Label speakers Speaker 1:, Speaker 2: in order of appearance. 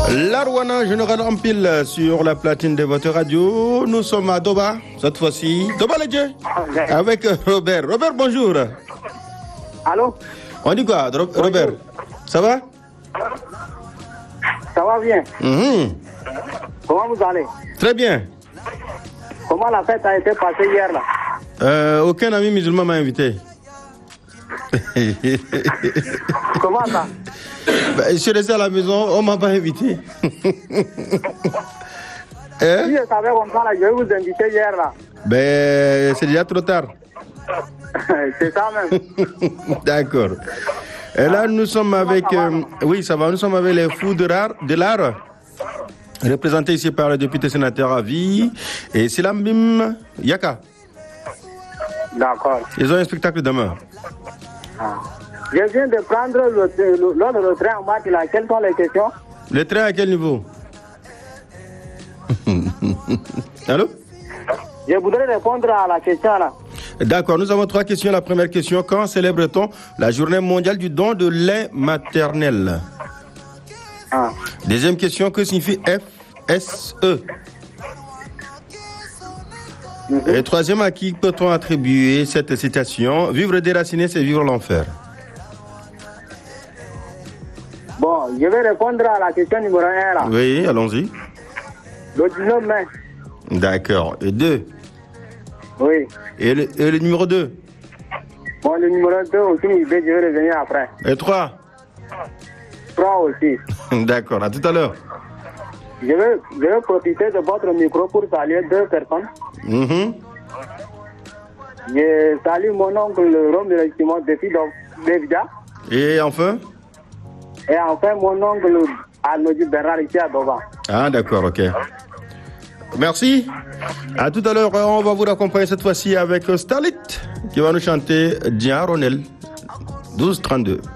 Speaker 1: Larouana, Général Ampil sur la platine de votre radio. Nous sommes à Doba, cette fois-ci. Doba les dieux, avec Robert. Robert, bonjour.
Speaker 2: Allô?
Speaker 1: On dit quoi, Robert? Ça va?
Speaker 2: Ça va bien. Comment vous allez?
Speaker 1: Très bien.
Speaker 2: Comment la fête a été passée hier là?
Speaker 1: Aucun ami musulman m'a invité.
Speaker 2: Comment ça?
Speaker 1: Je suis resté à la maison, on m'a pas invité.
Speaker 2: Si je savais comme ça, là, je vais vous inviter hier là.
Speaker 1: C'est déjà trop tard.
Speaker 2: C'est ça même.
Speaker 1: D'accord. Et là, nous sommes avec... oui, ça va. Nous sommes avec les fous de l'art, représentés ici par le député sénateur à vie et Silambim Yaka.
Speaker 2: D'accord.
Speaker 1: Ils ont un spectacle demain.
Speaker 2: Je viens de prendre le train en bas. Quelles sont les questions?
Speaker 1: Le train à quel niveau? Allô?
Speaker 2: Je voudrais répondre à la question là.
Speaker 1: D'accord, nous avons 3 questions. La première question, quand célèbre-t-on la journée mondiale du don de lait maternel? Deuxième question, que signifie FSE? Et troisième, à qui peut-on attribuer cette citation? Vivre déraciné, c'est vivre l'enfer.
Speaker 2: Bon, je vais répondre à la question numéro 1 là.
Speaker 1: Oui, allons-y.
Speaker 2: Le 19 mai.
Speaker 1: D'accord. Et 2?
Speaker 2: Oui.
Speaker 1: Et le numéro 2?
Speaker 2: Bon, le numéro 2 aussi, je vais revenir après.
Speaker 1: Et 3?
Speaker 2: 3 aussi.
Speaker 1: D'accord, à tout à l'heure.
Speaker 2: Je vais profiter de votre micro pour saluer 2 personnes. Je salue mon oncle, le Rome de l'estimant de Devja.
Speaker 1: Et enfin?
Speaker 2: Et enfin, mon oncle, Arnaud Bernard, ici à Doba.
Speaker 1: Ah, d'accord, ok. Merci. À tout à l'heure, on va vous accompagner cette fois-ci avec Starlit qui va nous chanter Dia Ronel 12-32.